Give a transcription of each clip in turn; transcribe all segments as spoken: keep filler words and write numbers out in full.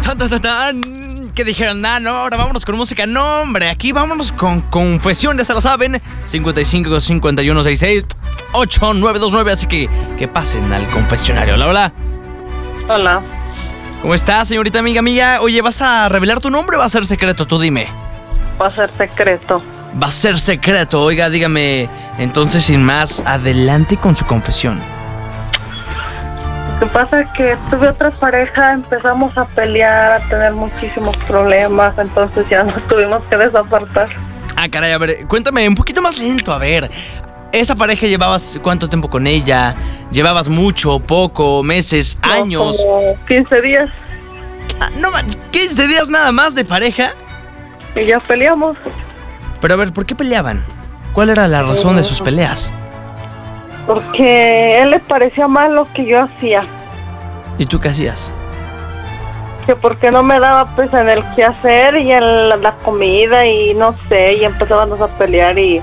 tan, tan, tan, tan, que dijeron, ah, no, ahora vámonos con música. No, hombre, aquí vámonos con confesión, ya se lo saben. cincuenta y cinco, cincuenta y uno, sesenta y seis, ocho nueve dos nueve. Así que que pasen al confesionario. Hola, hola. Hola. ¿Cómo estás, señorita amiga amiga? Oye, ¿vas a revelar tu nombre o va a ser secreto? Tú dime. Va a ser secreto. Va a ser secreto. Oiga, dígame. Entonces, sin más, adelante con su confesión. Lo que pasa es que tuve otra pareja, empezamos a pelear, a tener muchísimos problemas, entonces ya nos tuvimos que desapartar. Ah, caray, a ver, cuéntame un poquito más lento, a ver. ¿Esa pareja llevabas cuánto tiempo con ella? ¿Llevabas mucho, poco, meses, No, años? Como quince días. Ah, no, ¿quince días nada más de pareja? Y ya peleamos. Pero a ver, ¿por qué peleaban? ¿Cuál era la razón de sus peleas? Porque a él le parecía mal lo que yo hacía. ¿Y tú qué hacías? Que porque no me daba pues en el qué hacer y en la, la comida y no sé, y empezábamos a pelear y,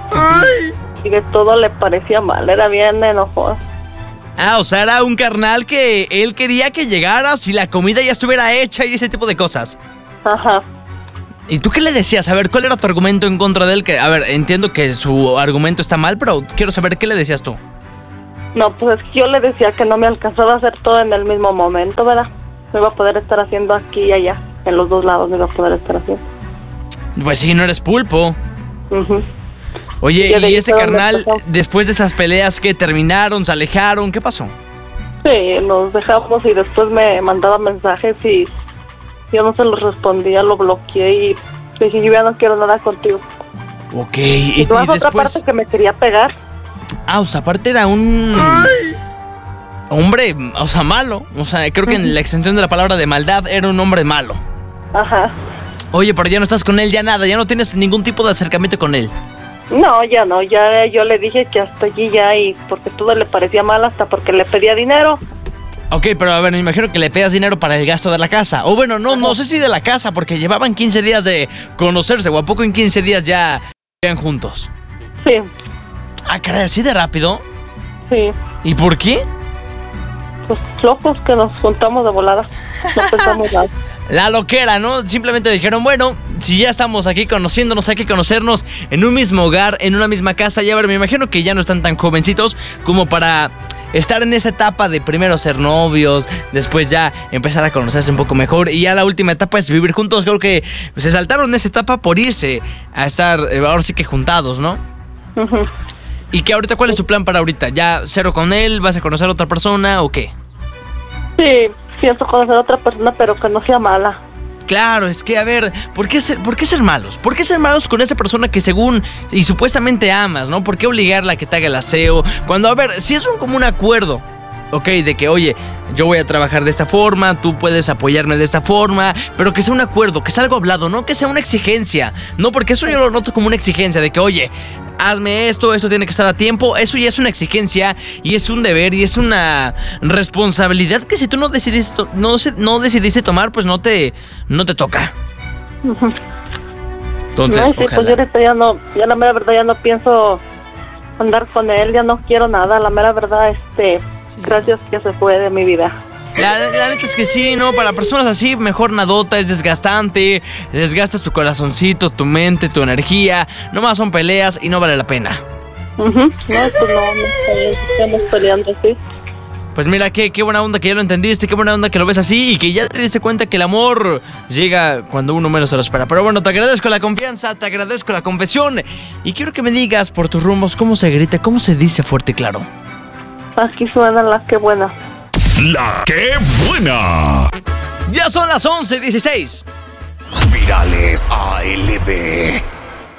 y de todo le parecía mal, era bien enojado. Ah, o sea, era un carnal que él quería que llegaras y la comida ya estuviera hecha y ese tipo de cosas. Ajá. ¿Y tú qué le decías? A ver, ¿cuál era tu argumento en contra de él? Que, a ver, entiendo que su argumento está mal, pero quiero saber qué le decías tú. No, pues es que yo le decía que no me alcanzaba a hacer todo en el mismo momento, ¿verdad? No iba a poder estar haciendo aquí y allá, en los dos lados no iba a poder estar haciendo. Pues sí, no eres pulpo. Uh-huh. Oye, ¿y ese carnal, después de esas peleas, qué? ¿Terminaron? ¿Se alejaron? ¿Qué pasó? Sí, nos dejamos y después me mandaba mensajes y yo no se los respondía, lo bloqueé y dije, yo ya no quiero nada contigo. Ok, y, y, y después... otra parte que me quería pegar. Ah, o sea, aparte era un... ¡Ay! Hombre, o sea, malo. O sea, creo que en la extensión de la palabra de maldad era un hombre malo. Ajá. Oye, pero ya no estás con él, ya nada, ya no tienes ningún tipo de acercamiento con él. No, ya no, ya yo le dije que hasta allí ya y porque todo le parecía mal hasta porque le pedía dinero. Ok, pero a ver, me imagino que le pedas dinero para el gasto de la casa. O bueno, no, no sé si de la casa, porque llevaban quince días de conocerse, o a poco en quince días ya vivían juntos. Sí. Ah, caray, ¿así de rápido? Sí. ¿Y por qué? Pues locos que nos juntamos de volada. No pensamos nada. La loquera, ¿no? Simplemente dijeron, bueno, si ya estamos aquí conociéndonos, hay que conocernos en un mismo hogar, en una misma casa. Y a ver, me imagino que ya no están tan jovencitos como para estar en esa etapa de primero ser novios, después ya empezar a conocerse un poco mejor y ya la última etapa es vivir juntos. Creo que se saltaron esa etapa por irse a estar, ahora sí que juntados, ¿no? Uh-huh. ¿Y qué ahorita, cuál es tu plan para ahorita? ¿Ya cero con él? ¿Vas a conocer a otra persona o qué? Sí, pienso conocer a otra persona, pero que no sea mala. Claro, es que, a ver, ¿por qué ser, por qué ser malos? ¿Por qué ser malos con esa persona que según y supuestamente amas, ¿no? ¿Por qué obligarla a que te haga el aseo? Cuando, a ver, si es un como un acuerdo, ok, de que, oye, yo voy a trabajar de esta forma, tú puedes apoyarme de esta forma, pero que sea un acuerdo, que sea algo hablado, no que sea una exigencia. No, porque eso yo lo noto como una exigencia de que, oye, hazme esto, esto tiene que estar a tiempo. Eso ya es una exigencia y es un deber y es una responsabilidad que si tú no decidiste, no, no decidiste tomar, pues no te, no te toca. Uh-huh. Entonces, no, sí, pues yo ahorita ya no, ya la mera verdad ya no pienso andar con él, ya no quiero nada, la mera verdad, este, sí. Gracias que se fue de mi vida. La, la neta es que sí, ¿no? Para personas así, mejor nadota, es desgastante, desgastas tu corazoncito, tu mente, tu energía, nomás son peleas y no vale la pena. Uh-huh. No, pues no, no estamos peleando así. Pues mira, qué, qué buena onda que ya lo entendiste, qué buena onda que lo ves así y que ya te diste cuenta que el amor llega cuando uno menos se lo espera. Pero bueno, te agradezco la confianza, te agradezco la confesión y quiero que me digas por tus rumbos cómo se grita, cómo se dice fuerte y claro. Aquí suenan las que buenas. La que buena. Ya son las once dieciséis. Virales A L B.